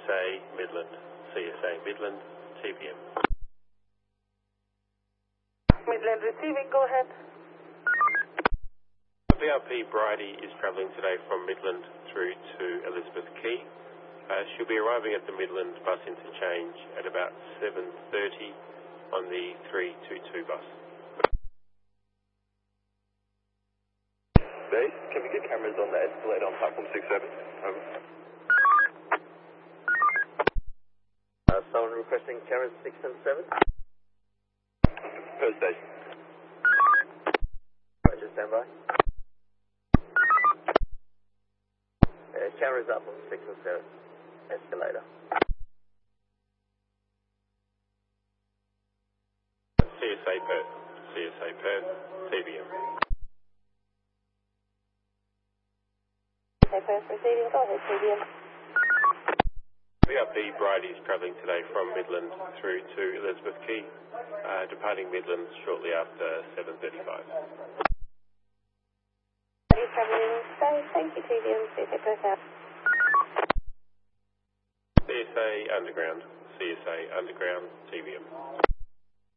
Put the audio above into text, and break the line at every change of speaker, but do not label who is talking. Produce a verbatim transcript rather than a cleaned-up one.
A Midland, C S A Midland, T P M.
Midland receiving, go ahead.
V R P Bridie is travelling today from Midland through to Elizabeth Quay. Uh, she'll be arriving at the Midland bus interchange at about seven thirty on the three two two bus.
Base, can we get cameras on the escalator on platform six seven? Over.
Uh, someone requesting cameras six and seven?
Per station.
Roger, stand by. Uh, cameras up on six and seven. Escalator.
C S A Perth, C S A Perth, T V M.
C S A Perth receiving, go ahead, T V M.
V R P Bridie is travelling today from Midland through to Elizabeth Quay, uh, departing Midland shortly after seven thirty-five.
He's travelling today, thank you, T V M, C S A Perth out.
C S A Underground, C S A Underground, T V M.